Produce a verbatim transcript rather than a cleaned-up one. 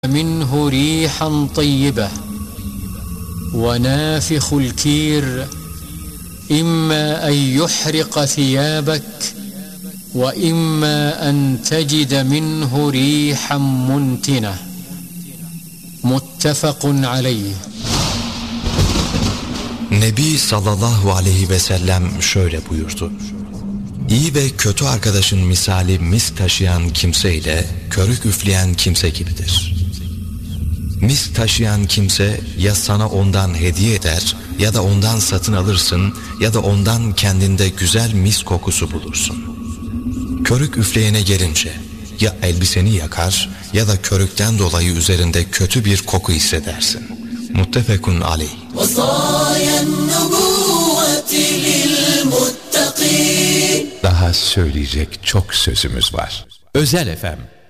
منه ريحا طيبة ونافخ الكير إما أن يحرق ثيابك وإما أن تجد منه ريحا منتنة متفق عليه. Nebi sallallahu aleyhi ve sellem şöyle buyurdu: İyi ve kötü arkadaşın misali misk taşıyan kimse ile körük üfleyen kimse gibidir. Misk taşıyan kimse ya sana ondan hediye eder ya da ondan satın alırsın ya da ondan kendinde güzel misk kokusu bulursun. Körük üfleyene gelince ya elbiseni yakar ya da körükten dolayı üzerinde kötü bir koku hissedersin. Muttefekun aleyh. Daha söyleyecek çok sözümüz var. Özel Efem